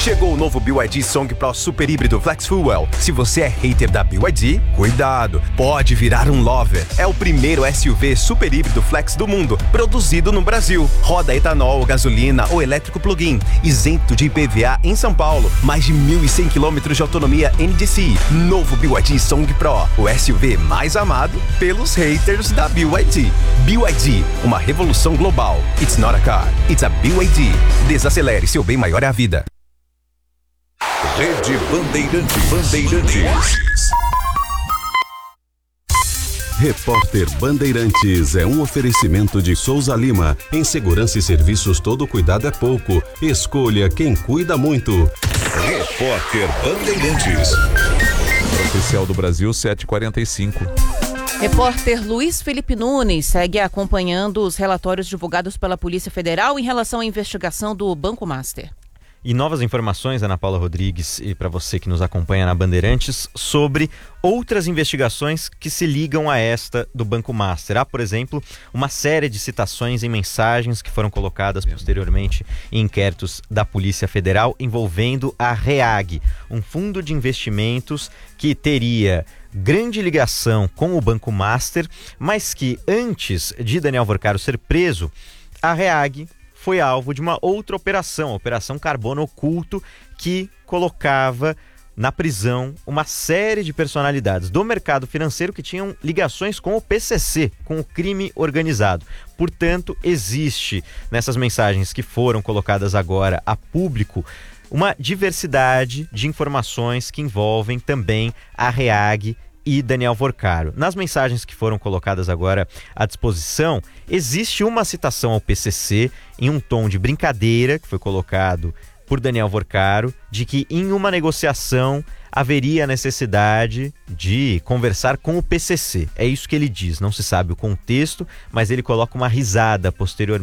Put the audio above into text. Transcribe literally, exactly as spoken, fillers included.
Chegou o novo B Y D Song Pro Super Híbrido Flex Fuel. Se você é hater da B Y D, cuidado, pode virar um lover. É o primeiro S U V super híbrido flex do mundo, produzido no Brasil. Roda etanol, gasolina ou elétrico plug-in, isento de I P V A em São Paulo. Mais de mil e cem quilômetros de autonomia N D C I. Novo B Y D Song Pro, o S U V mais amado pelos haters da B Y D. B Y D, uma revolução global. It's not a car, it's a B Y D. Desacelere, seu bem maior é a vida. Rede Bandeirantes. Bandeirantes. Repórter Bandeirantes é um oferecimento de Souza Lima. Em segurança e serviços, todo cuidado é pouco. Escolha quem cuida muito. Repórter Bandeirantes. Oficial do Brasil, sete e quarenta e cinco. Repórter Luiz Felipe Nunes segue acompanhando os relatórios divulgados pela Polícia Federal em relação à investigação do Banco Master. E novas informações, Ana Paula Rodrigues, e para você que nos acompanha na Bandeirantes, sobre outras investigações que se ligam a esta do Banco Master. Há, por exemplo, uma série de citações em mensagens que foram colocadas posteriormente em inquéritos da Polícia Federal envolvendo a REAG, um fundo de investimentos que teria grande ligação com o Banco Master, mas que antes de Daniel Vorcaro ser preso, a REAG foi alvo de uma outra operação, a Operação Carbono Oculto, que colocava na prisão uma série de personalidades do mercado financeiro que tinham ligações com o P C C, com o crime organizado. Portanto, existe nessas mensagens que foram colocadas agora a público uma diversidade de informações que envolvem também a REAG e Daniel Vorcaro. Nas mensagens que foram colocadas agora à disposição, existe uma citação ao P C C em um tom de brincadeira, que foi colocado por Daniel Vorcaro, de que em uma negociação haveria necessidade de conversar com o P C C. É isso que ele diz, não se sabe o contexto, mas ele coloca uma risada posteriormente